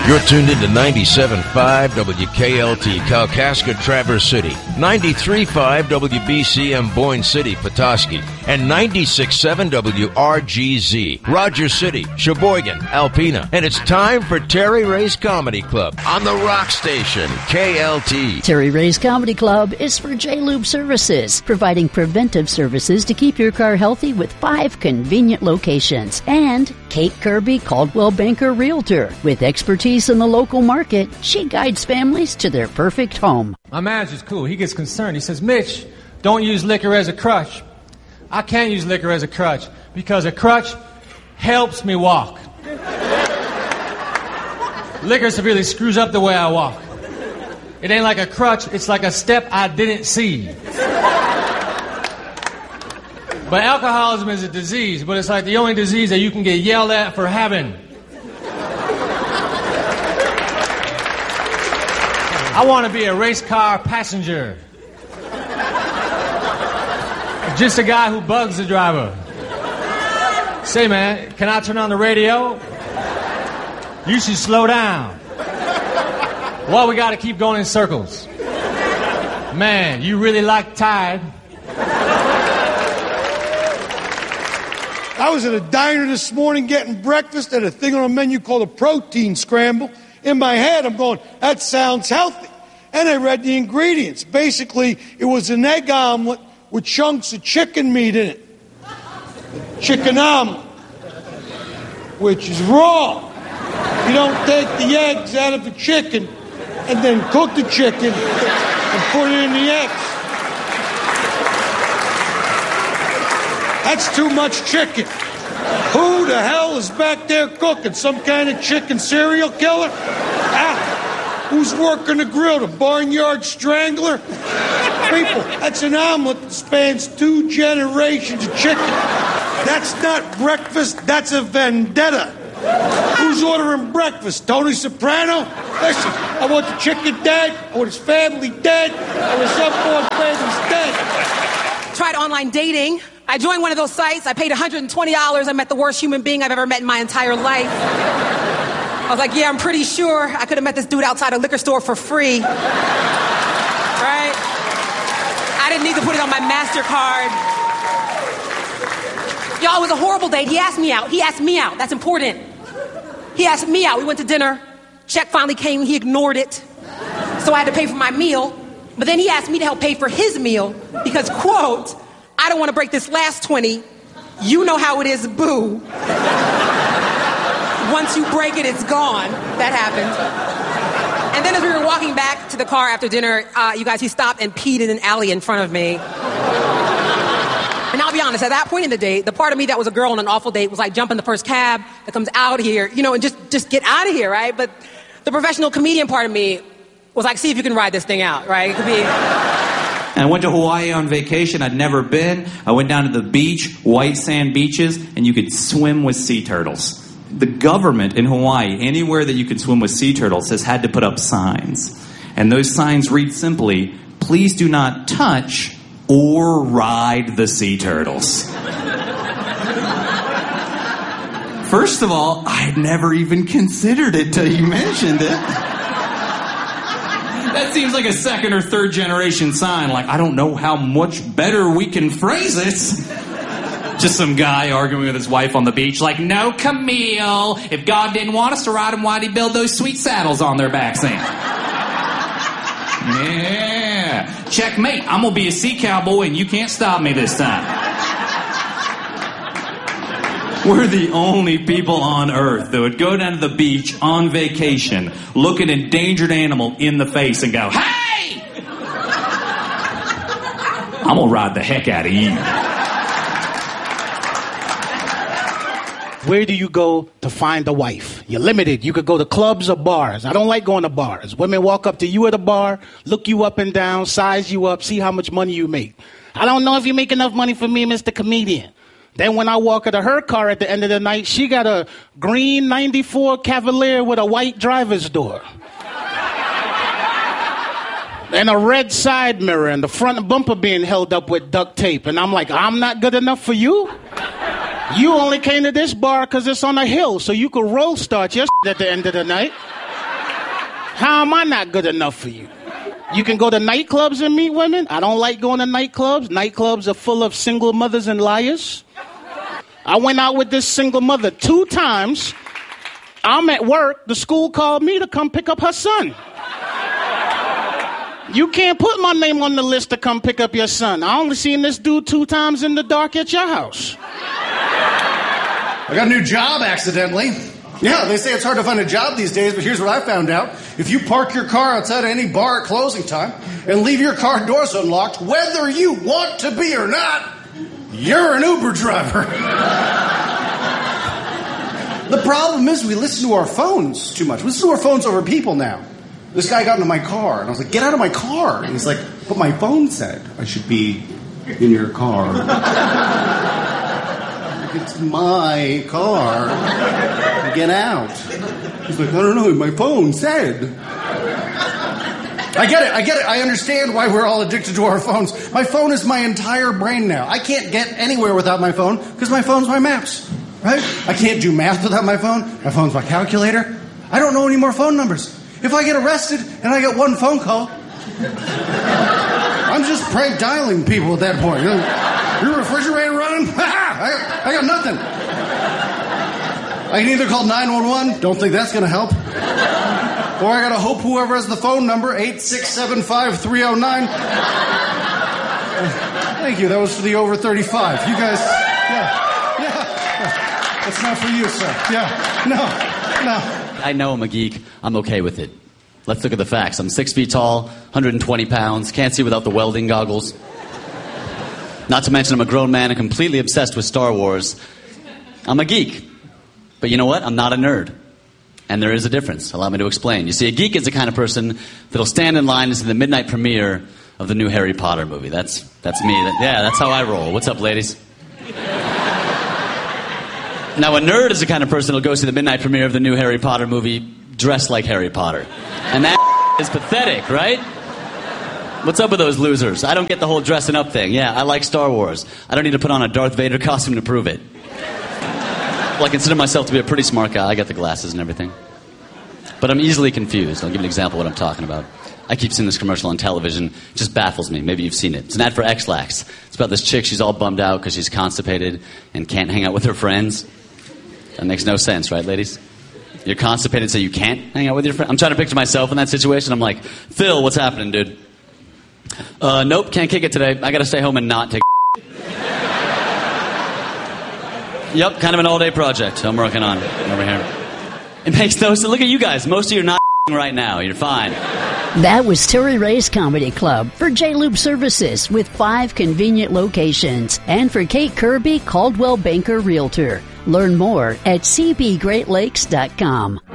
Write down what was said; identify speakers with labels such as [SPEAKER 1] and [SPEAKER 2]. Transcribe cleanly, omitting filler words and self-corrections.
[SPEAKER 1] You're tuned into 97.5 WKLT, Kalkaska, Traverse City, 93.5 WBCM, Boyne City, Petoskey, and 96.7 WRGZ, Rogers City, Sheboygan, Alpena. And it's time for Terry Ray's Comedy Club on the Rock Station, KLT.
[SPEAKER 2] Terry Ray's Comedy Club is for J-Lube Services, providing preventive services to keep your car healthy with 5 convenient locations. And Kate Kirby, Caldwell Banker Realtor, with expertise in the local market, she guides families to their perfect home.
[SPEAKER 3] My manager's cool. He gets concerned. He says, Mitch, don't use liquor as a crutch. I can't use liquor as a crutch because a crutch helps me walk. Liquor severely screws up the way I walk. It ain't like a crutch. It's like a step I didn't see. But alcoholism is a disease, but it's like the only disease that you can get yelled at for having. I want to be a race car passenger. Just a guy who bugs the driver. Say, man, can I turn on the radio? You should slow down. Well, we got to keep going in circles. Man, you really like Tide.
[SPEAKER 4] I was at a diner this morning getting breakfast and a thing on a menu called a protein scramble. In my head, I'm going, that sounds healthy. And I read the ingredients. Basically, it was an egg omelet with chunks of chicken meat in it. Chicken omelet, which is wrong. You don't take the eggs out of the chicken and then cook the chicken and put it in the eggs. That's too much chicken. Who the hell is back there cooking? Some kind of chicken serial killer? Who's working the grill? The barnyard strangler? People, that's an omelet that spans 2 generations of chicken. That's not breakfast, that's a vendetta. Who's ordering breakfast? Tony Soprano? Listen, I want the chicken dead, I want his family dead, I want his unborn baby's dead.
[SPEAKER 5] Tried online dating. I joined one of those sites. I paid $120. I met the worst human being I've ever met in my entire life. I was like, yeah, I'm pretty sure I could have met this dude outside a liquor store for free. Right? I didn't need to put it on my MasterCard. Y'all, it was a horrible date. He asked me out. He asked me out. That's important. He asked me out. We went to dinner. Check finally came. He ignored it. So I had to pay for my meal. But then he asked me to help pay for his meal because, quote, I don't want to break this last 20. You know how it is, boo. Once you break it, it's gone. That happened. And then as we were walking back to the car after dinner, you guys, he stopped and peed in an alley in front of me. And I'll be honest, at that point in the date, the part of me that was a girl on an awful date was like, jump in the first cab that comes out here, you know, and just get out of here, right? But the professional comedian part of me was like, see if you can ride this thing out, right? It could be...
[SPEAKER 6] And I went to Hawaii on vacation. I'd never been. I went down to the beach, white sand beaches, and you could swim with sea turtles. The government in Hawaii, anywhere that you could swim with sea turtles, has had to put up signs. And those signs read simply, please do not touch or ride the sea turtles. First of all, I had never even considered it till you mentioned it. That seems like a second or third generation sign. Like, I don't know how much better we can phrase it. Just some guy arguing with his wife on the beach. Like, no, Camille. If God didn't want us to ride him, why'd he build those sweet saddles on their backs then? Yeah. Checkmate. I'm going to be a sea cowboy and you can't stop me this time. We're the only people on earth that would go down to the beach on vacation, look an endangered animal in the face and go, hey! I'm gonna ride the heck out of you.
[SPEAKER 7] Where do you go to find a wife? You're limited. You could go to clubs or bars. I don't like going to bars. Women walk up to you at a bar, look you up and down, size you up, see how much money you make. I don't know if you make enough money for me, Mr. Comedian. Then when I walk into her car at the end of the night, she got a green 94 Cavalier with a white driver's door. And a red side mirror and the front bumper being held up with duct tape. And I'm like, I'm not good enough for you? You only came to this bar because it's on a hill, so you could roll start your at the end of the night. How am I not good enough for you? You can go to nightclubs and meet women. I don't like going to nightclubs. Nightclubs are full of single mothers and liars. I went out with this single mother 2 times. I'm at work. The school called me to come pick up her son. You can't put my name on the list to come pick up your son. I only seen this dude 2 times in the dark at your house.
[SPEAKER 8] I got a new job accidentally. Yeah, they say it's hard to find a job these days, but here's what I found out. If you park your car outside any bar at closing time and leave your car doors unlocked, whether you want to be or not, you're an Uber driver. The problem is we listen to our phones too much. We listen to our phones over people now. This guy got into my car, and I was like, get out of my car. And he's like, but my phone said I should be in your car. It's my car. Get out. He's like, I don't know, my phone said. I get it. I understand why we're all addicted to our phones. My phone is my entire brain now. I can't get anywhere without my phone because my phone's my maps, right? I can't do math without my phone. My phone's my calculator. I don't know any more phone numbers. If I get arrested and I get one phone call, I'm just prank dialing people at that point. Your refrigerator running? I got nothing. I can either call 911, don't think that's going to help, or I got to hope whoever has the phone number, 8675309. Thank you, that was for the over 35. You guys, yeah. That's not for you, sir. Yeah, no.
[SPEAKER 9] I know I'm a geek. I'm okay with it. Let's look at the facts. I'm 6 feet tall, 120 pounds, can't see without the welding goggles. Not to mention I'm a grown man and completely obsessed with Star Wars. I'm a geek. But you know what? I'm not a nerd. And there is a difference. Allow me to explain. You see, a geek is the kind of person that'll stand in line to see the midnight premiere of the new Harry Potter movie. That's me. That's how I roll. What's up, ladies? Now, a nerd is the kind of person who'll go see the midnight premiere of the new Harry Potter movie dressed like Harry Potter. And that is pathetic, right? What's up with those losers? I don't get the whole dressing up thing. Yeah, I like Star Wars. I don't need to put on a Darth Vader costume to prove it. Well, I consider myself to be a pretty smart guy. I got the glasses and everything. But I'm easily confused. I'll give you an example of what I'm talking about. I keep seeing this commercial on television. It just baffles me. Maybe you've seen it. It's an ad for X-Lax. It's about this chick. She's all bummed out because she's constipated and can't hang out with her friends. That makes no sense, right, ladies? You're constipated, so you can't hang out with your friends? I'm trying to picture myself in that situation. I'm like, Phil, what's happening, dude? Nope, can't kick it today. I gotta stay home and not take Yep, kind of an all-day project I'm working on over here. It makes no sense. Look at you guys. Most of you are not right now. You're fine.
[SPEAKER 2] That was Terry Ray's Comedy Club for J-Lube Services with 5 convenient locations. And for Kate Kirby, Caldwell Banker Realtor. Learn more at cbgreatlakes.com.